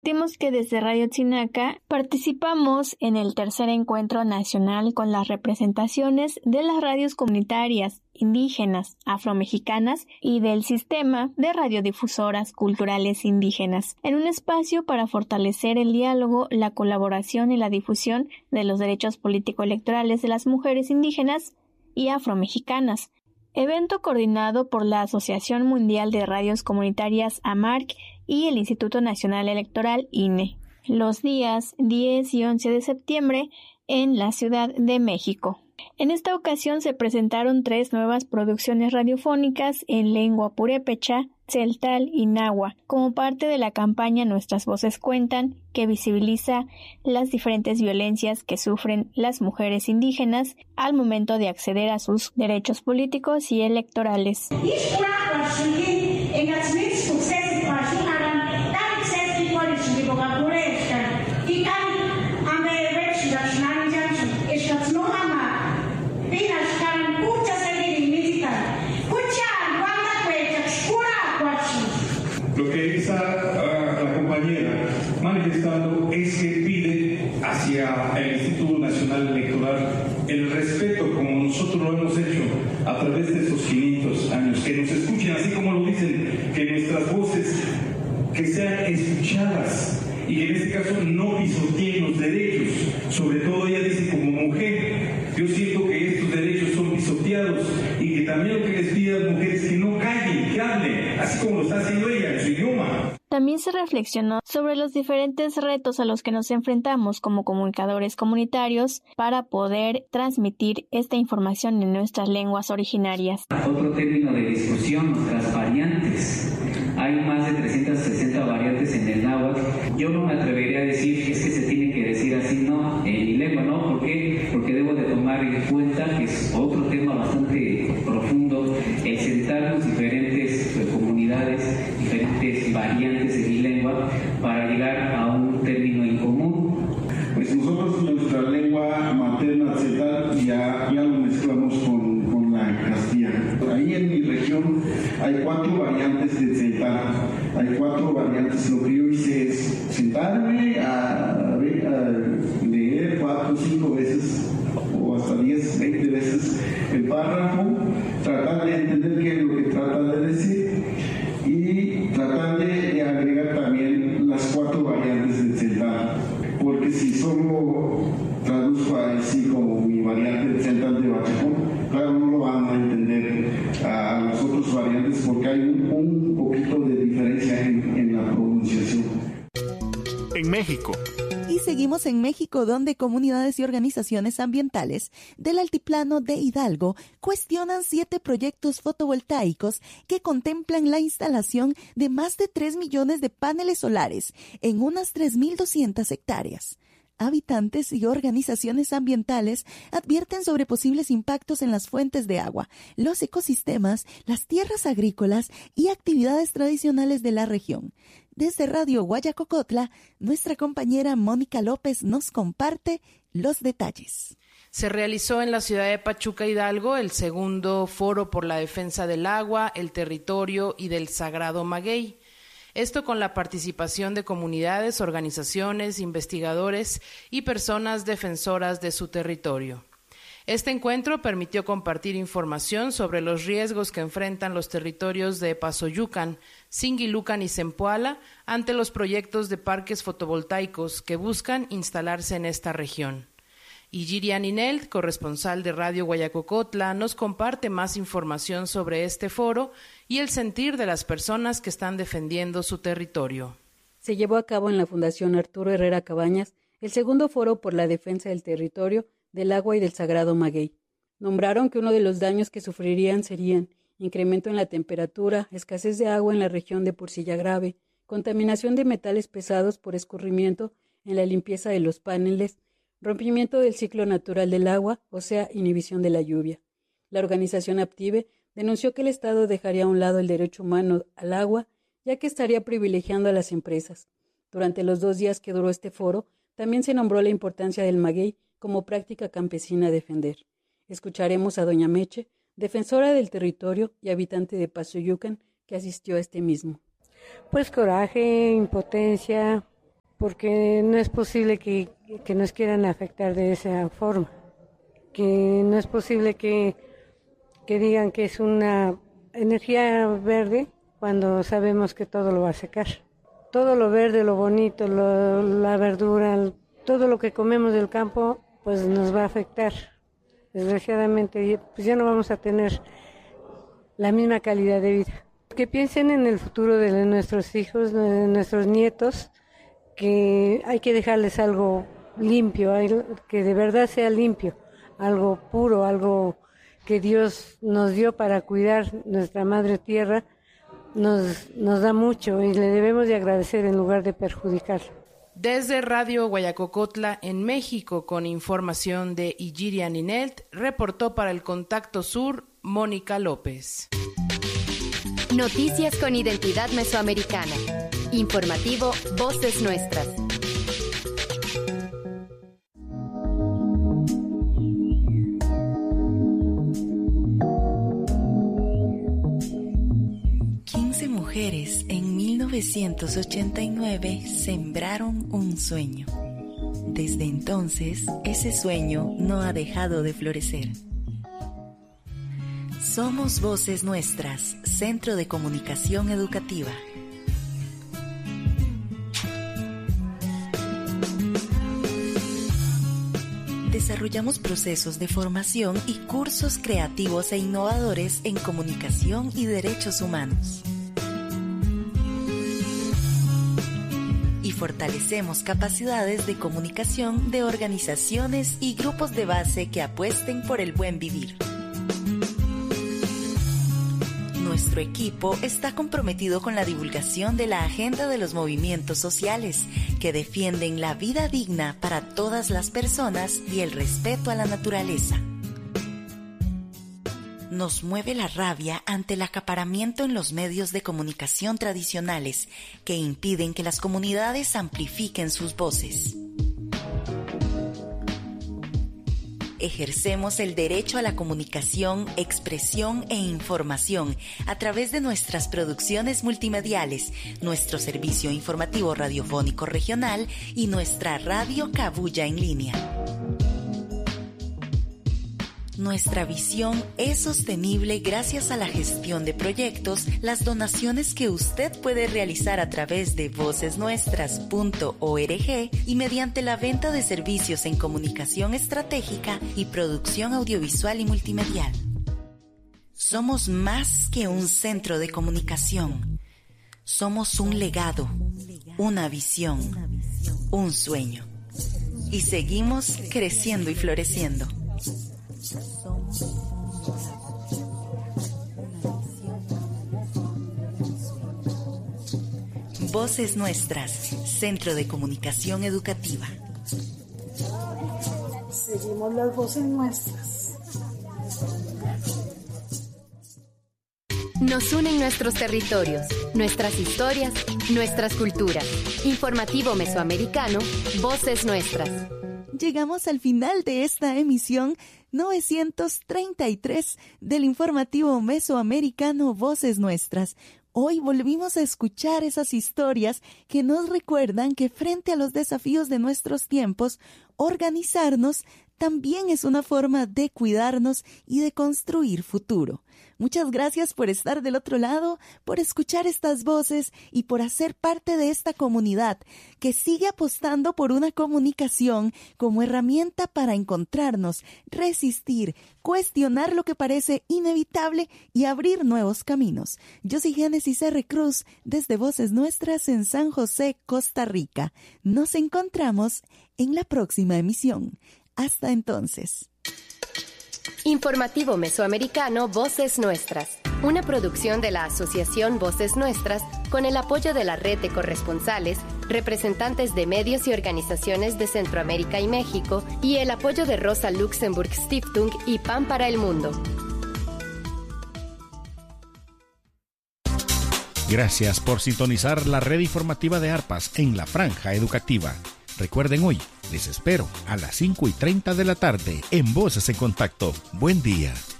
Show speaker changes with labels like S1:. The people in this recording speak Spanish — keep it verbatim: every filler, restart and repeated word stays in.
S1: Decimos que desde Radio Chinaca participamos en el tercer encuentro nacional con las representaciones de las radios comunitarias, indígenas, afromexicanas y del sistema de radiodifusoras culturales indígenas, en un espacio para fortalecer el diálogo, la colaboración y la difusión de los derechos político-electorales de las mujeres indígenas y afromexicanas. Evento coordinado por la Asociación Mundial de Radios Comunitarias A M A R C y el Instituto Nacional Electoral I N E, los días diez y once de septiembre en la Ciudad de México. En esta ocasión se presentaron tres nuevas producciones radiofónicas en lengua purépecha, tzeltal y náhuatl, como parte de la campaña Nuestras Voces Cuentan, que visibiliza las diferentes violencias que sufren las mujeres indígenas al momento de acceder a sus derechos políticos y electorales.
S2: Lo que está uh, la compañera manifestando es que pide hacia el Instituto Nacional Electoral el respeto, como nosotros lo hemos hecho a través de estos quinientos años, que nos escuchen así como lo dicen, que nuestras voces que sean escuchadas y que en este caso no pisoteen los derechos. Sobre todo ella dice como mujer, yo siento que estos derechos son pisoteados y que también lo que les pide a las mujeres que no callen, que hablen, así como lo está haciendo ella en su idioma.
S1: También se reflexionó sobre los diferentes retos a los que nos enfrentamos como comunicadores comunitarios para poder transmitir esta información en nuestras lenguas originarias.
S3: Otro término de discusión, nuestras variantes. Hay más de trescientas sesenta variantes en el náhuatl. Yo no me atrevería a decir es que se tiene que decir así, no, en mi lengua, ¿no? ¿Por qué? Porque debo de tomar en cuenta que es otro tema bastante profundo, el sentarnos diferentes pues, comunidades, diferentes variantes en mi lengua para llegar a un término en común.
S2: Pues nosotros nuestra lengua materna tzeltal ya, ya lo mezclamos con, con la castellana. Ahí en mi región hay cuatro variantes de tzeltal, hay cuatro variantes. Lo que yo hice es sentarme a, a, a leer cuatro o cinco veces o hasta diez, veinte veces el párrafo, tratar de entender qué es lo que trata de decir y tratar de agregar también las cuatro variantes de tzeltal, porque si solo traduzco así como mi variante de tzeltal de Bachacón, claro, no lo van a entender a las otras variantes porque hay un, un poquito de diferencia en, en la pronunciación.
S4: En México.
S5: Y seguimos en México, donde comunidades y organizaciones ambientales del altiplano de Hidalgo cuestionan siete proyectos fotovoltaicos que contemplan la instalación de más de tres millones de paneles solares en unas tres mil doscientas hectáreas. Habitantes y organizaciones ambientales advierten sobre posibles impactos en las fuentes de agua, los ecosistemas, las tierras agrícolas y actividades tradicionales de la región. Desde Radio Guayacocotla, nuestra compañera Mónica López nos comparte los detalles.
S6: Se realizó en la ciudad de Pachuca, Hidalgo, el segundo Foro por la Defensa del Agua, el Territorio y del Sagrado Maguey. Esto con la participación de comunidades, organizaciones, investigadores y personas defensoras de su territorio. Este encuentro permitió compartir información sobre los riesgos que enfrentan los territorios de Pasoyucan, Singilucan y Zempoala ante los proyectos de parques fotovoltaicos que buscan instalarse en esta región. Y Girian Inel, corresponsal de Radio Guayacocotla, nos comparte más información sobre este foro y el sentir de las personas que están defendiendo su territorio.
S7: Se llevó a cabo en la Fundación Arturo Herrera Cabañas el segundo foro por la defensa del territorio, del agua y del Sagrado Maguey. Nombraron que uno de los daños que sufrirían serían incremento en la temperatura, escasez de agua en la región de Porcilla Grave, contaminación de metales pesados por escurrimiento en la limpieza de los paneles, rompimiento del ciclo natural del agua, o sea, inhibición de la lluvia. La organización Aptive denunció que el Estado dejaría a un lado el derecho humano al agua, ya que estaría privilegiando a las empresas. Durante los dos días que duró este foro, también se nombró la importancia del maguey como práctica campesina a defender. Escucharemos a doña Meche, defensora del territorio y habitante de Pasoyucan, que asistió a este mismo.
S8: Pues coraje, impotencia, porque no es posible que, que nos quieran afectar de esa forma, que no es posible que, que digan que es una energía verde cuando sabemos que todo lo va a secar. Todo lo verde, lo bonito, lo, la verdura, todo lo que comemos del campo, pues nos va a afectar. Desgraciadamente, pues ya no vamos a tener la misma calidad de vida. Que piensen en el futuro de nuestros hijos, de nuestros nietos, que hay que dejarles algo limpio, que de verdad sea limpio, algo puro, algo que Dios nos dio para cuidar nuestra madre tierra. Nos, nos da mucho y le debemos de agradecer en lugar de perjudicar.
S6: Desde Radio Guayacocotla, en México, con información de Igiria Ninelt, reportó para el Contacto Sur, Mónica López.
S9: Noticias con identidad mesoamericana. Informativo Voces Nuestras.
S5: Mujeres en mil novecientos ochenta y nueve sembraron un sueño. Desde entonces, ese sueño no ha dejado de florecer. Somos Voces Nuestras, Centro de Comunicación Educativa. Desarrollamos procesos de formación y cursos creativos e innovadores en comunicación y derechos humanos. Fortalecemos capacidades de comunicación de organizaciones y grupos de base que apuesten por el buen vivir. Nuestro equipo está comprometido con la divulgación de la agenda de los movimientos sociales que defienden la vida digna para todas las personas y el respeto a la naturaleza. Nos mueve la rabia ante el acaparamiento en los medios de comunicación tradicionales que impiden que las comunidades amplifiquen sus voces. Ejercemos el derecho a la comunicación, expresión e información a través de nuestras producciones multimediales, nuestro servicio informativo radiofónico regional y nuestra radio Cabuya en línea. Nuestra visión es sostenible gracias a la gestión de proyectos, las donaciones que usted puede realizar a través de voces nuestras punto org y mediante la venta de servicios en comunicación estratégica y producción audiovisual y multimedial. Somos más que un centro de comunicación. Somos un legado, una visión, un sueño. Y seguimos creciendo y floreciendo. Voces Nuestras, Centro de Comunicación Educativa.
S10: Seguimos las voces nuestras.
S9: Nos unen nuestros territorios, nuestras historias, nuestras culturas. Informativo Mesoamericano, Voces Nuestras.
S5: Llegamos al final de esta emisión novecientos treinta y tres del informativo mesoamericano Voces Nuestras. Hoy volvimos a escuchar esas historias que nos recuerdan que frente a los desafíos de nuestros tiempos, organizarnos también es una forma de cuidarnos y de construir futuro. Muchas gracias por estar del otro lado, por escuchar estas voces y por hacer parte de esta comunidad que sigue apostando por una comunicación como herramienta para encontrarnos, resistir, cuestionar lo que parece inevitable y abrir nuevos caminos. Yo soy Génesis R. Cruz, desde Voces Nuestras en San José, Costa Rica. Nos encontramos en la próxima emisión. Hasta entonces.
S9: Informativo Mesoamericano Voces Nuestras, una producción de la Asociación Voces Nuestras con el apoyo de la Red de Corresponsales, representantes de medios y organizaciones de Centroamérica y México y el apoyo de Rosa Luxemburg Stiftung y Pan para el Mundo.
S4: Gracias por sintonizar la red informativa de ARPAS en la franja educativa. Recuerden hoy, les espero a las cinco y treinta de la tarde en Voces en Contacto. Buen día.